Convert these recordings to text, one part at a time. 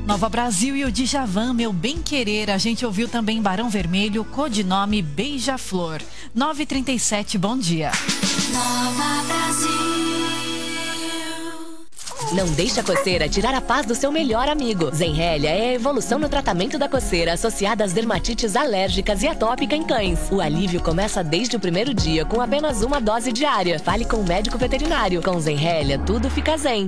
Nova Brasil e o Djavan, Meu Bem Querer. A gente ouviu também Barão Vermelho, codinome Beija-Flor. 9h37, bom dia. Nova Brasil. Não deixe a coceira tirar a paz do seu melhor amigo. Zenrelia é a evolução no tratamento da coceira associada às dermatites alérgicas e atópica em cães. O alívio começa desde o primeiro dia com apenas uma dose diária. Fale com o médico veterinário. Com Zenrelia, tudo fica zen.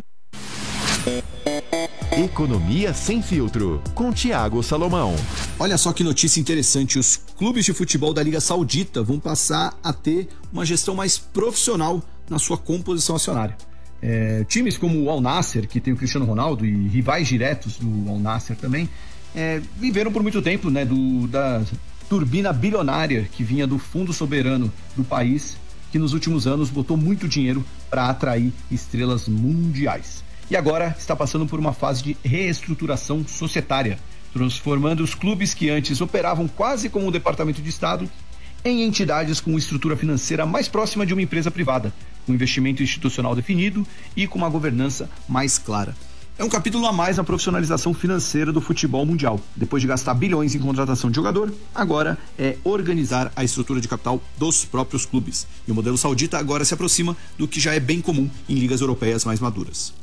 Economia sem filtro, com Thiago Salomão. Olha só que notícia interessante, os clubes de futebol da Liga Saudita vão passar a ter uma gestão mais profissional na sua composição acionária. Times como o Al Nassr, que tem o Cristiano Ronaldo e rivais diretos do Al Nassr também, viveram por muito tempo, né, da turbina bilionária que vinha do fundo soberano do país, que nos últimos anos botou muito dinheiro para atrair estrelas mundiais. E agora está passando por uma fase de reestruturação societária, transformando os clubes que antes operavam quase como um departamento de Estado em entidades com estrutura financeira mais próxima de uma empresa privada, com investimento institucional definido e com uma governança mais clara. É um capítulo a mais na profissionalização financeira do futebol mundial. Depois de gastar bilhões em contratação de jogador, agora é organizar a estrutura de capital dos próprios clubes. E o modelo saudita agora se aproxima do que já é bem comum em ligas europeias mais maduras.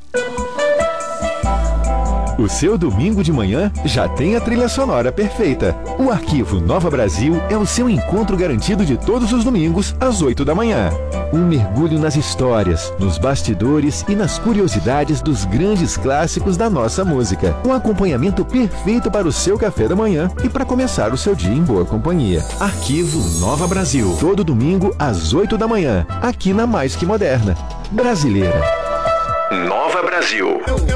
O seu domingo de manhã já tem a trilha sonora perfeita. O Arquivo Nova Brasil é o seu encontro garantido de todos os domingos, às 8 da manhã. Um mergulho nas histórias, nos bastidores e nas curiosidades dos grandes clássicos da nossa música. Um acompanhamento perfeito para o seu café da manhã e para começar o seu dia em boa companhia. Arquivo Nova Brasil. Todo domingo, às 8 da manhã, aqui na Mais Que Moderna. Brasileira. Nova Brasil.